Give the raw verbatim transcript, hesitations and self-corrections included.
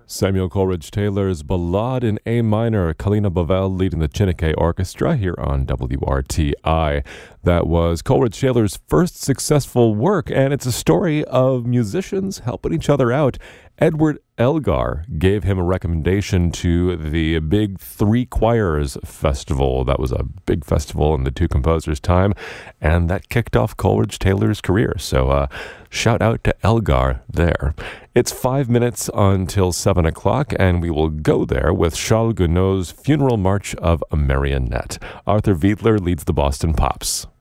Samuel Coleridge Taylor's Ballade in A minor, Kalina Bavel leading the Chineke Orchestra here on W R T I. That was Coleridge Taylor's first successful work, and it's a story of musicians helping each other out. Edward Elgar gave him a recommendation to the Big Three Choirs Festival. That was a big festival in the two composers' time, and that kicked off Coleridge Taylor's career. So uh, shout out to Elgar there. It's five minutes until seven o'clock, and we will go there with Charles Gounod's Funeral March of a Marionette. Arthur Fiedler leads the Boston Pops.